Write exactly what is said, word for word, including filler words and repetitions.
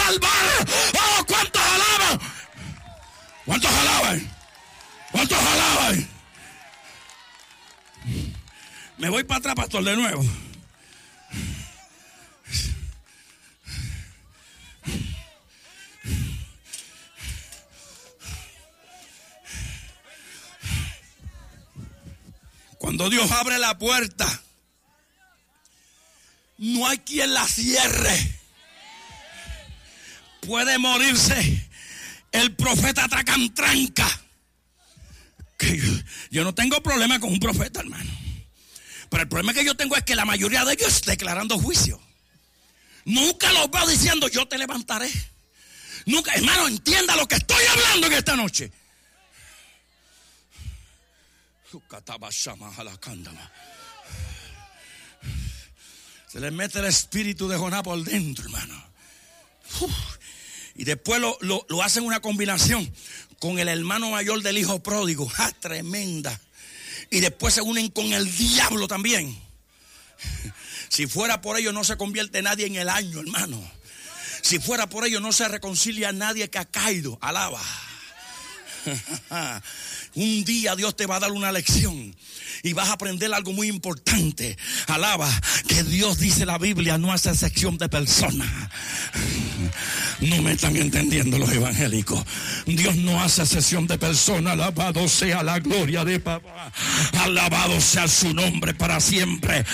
salvar. Oh, ¿cuántos alaban? ¿Cuántos alaban? ¿Cuántos alaban? Me voy para atrás, pastor, de nuevo. Cuando Dios abre la puerta, no hay quien la cierre. Puede morirse el profeta Tracantranca. Que yo, yo no tengo problema con un profeta, hermano. Pero el problema que yo tengo es que la mayoría de ellos declarando juicio. Nunca los veo diciendo yo te levantaré. Nunca, hermano, entienda lo que estoy hablando en esta noche. Se les mete el espíritu de Jonás por dentro, hermano. Uf. Y después lo, lo, lo hacen una combinación con el hermano mayor del hijo pródigo. ¡Ja, tremenda! Y después se unen con el diablo también. Si fuera por ello no se convierte nadie en el año, hermano. Si fuera por ello no se reconcilia a nadie que ha caído. Alaba. Un día Dios te va a dar una lección y vas a aprender algo muy importante. Alaba, que Dios dice la Biblia, no hace excepción de personas. No me están entendiendo los evangélicos. Dios no hace excepción de personas. Alabado sea la gloria de papá. Alabado sea su nombre para siempre.